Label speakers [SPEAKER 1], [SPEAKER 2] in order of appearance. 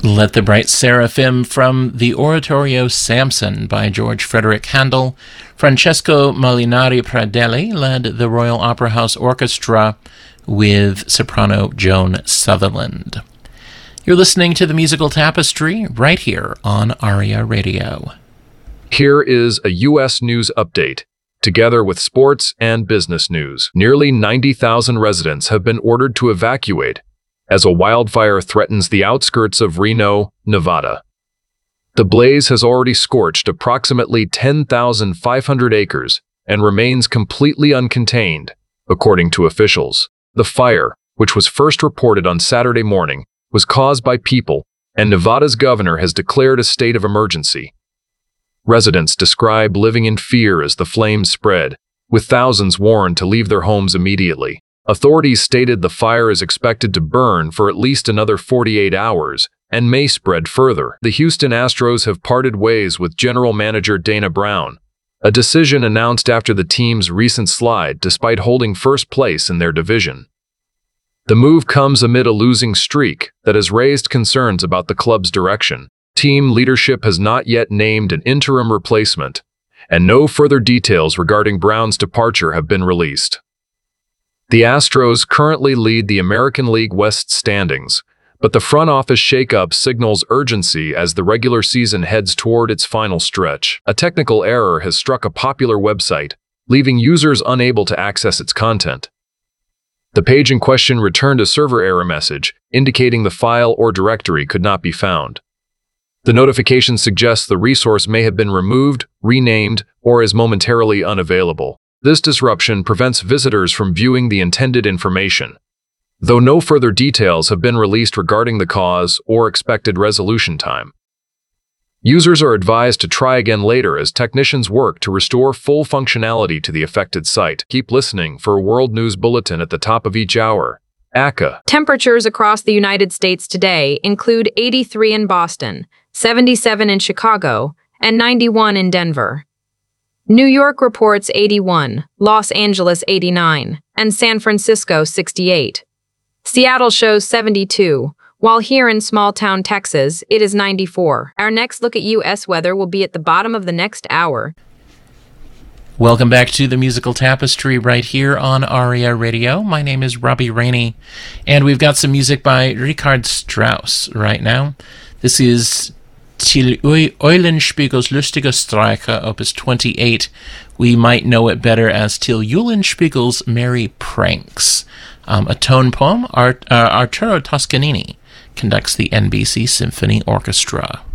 [SPEAKER 1] Let the Bright Seraphim from the oratorio Samson by George Frederick Handel. Francesco Molinari Pradelli led the Royal Opera House Orchestra with soprano Joan Sutherland. You're listening to the Musical Tapestry right here on ARIA Radio.
[SPEAKER 2] Here is a U.S. news update, together with sports and business news. Nearly 90,000 residents have been ordered to evacuate as a wildfire threatens the outskirts of Reno, Nevada. The blaze has already scorched approximately 10,500 acres and remains completely uncontained, according to officials. The fire, which was first reported on Saturday morning, was caused by people, and Nevada's governor has declared a state of emergency. Residents describe living in fear as the flames spread, with thousands warned to leave their homes immediately. Authorities stated the fire is expected to burn for at least another 48 hours and may spread further. The Houston Astros have parted ways with general manager Dana Brown, a decision announced after the team's recent slide despite holding first place in their division. The move comes amid a losing streak that has raised concerns about the club's direction. Team leadership has not yet named an interim replacement, and no further details regarding Brown's departure have been released. The Astros currently lead the American League West standings, but the front office shakeup signals urgency as the regular season heads toward its final stretch. A technical error has struck a popular website, leaving users unable to access its content. The page in question returned a server error message, indicating the file or directory could not be found. The notification suggests the resource may have been removed, renamed, or is momentarily unavailable. This disruption prevents visitors from viewing the intended information, though no further details have been released regarding the cause or expected resolution time. Users are advised to try again later as technicians work to restore full functionality to the affected site. Keep listening for a World News Bulletin at the top of each hour. ACA.
[SPEAKER 3] Temperatures across the United States today include 83 in Boston, 77 in Chicago, and 91 in Denver. New York reports 81, Los Angeles 89, and San Francisco 68. Seattle shows 72, while here in small-town Texas, it is 94. Our next look at U.S. weather will be at the bottom of the next hour.
[SPEAKER 1] Welcome back to the Musical Tapestry right here on ARIA Radio. My name is Robbie Rainey, and we've got some music by Richard Strauss right now. This is Till Eulenspiegel's Lustiger Streicher, Opus 28. We might know it better as Till Eulenspiegel's Merry Pranks. A tone poem. Arturo Toscanini conducts the NBC Symphony Orchestra.